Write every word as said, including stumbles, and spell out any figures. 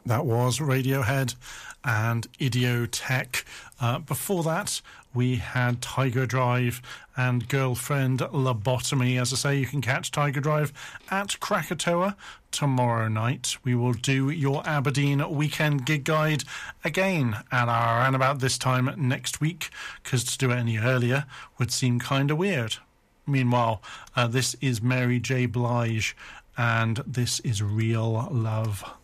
That was Radiohead and Idiotech. Uh, before that, we had Tiger Drive and Girlfriend Lobotomy. As I say, you can catch Tiger Drive at Krakatoa tomorrow night. We will do your Aberdeen weekend gig guide again at around about this time next week, because to do it any earlier would seem kind of weird. Meanwhile, uh, this is Mary J. Blige, and this is Real Love.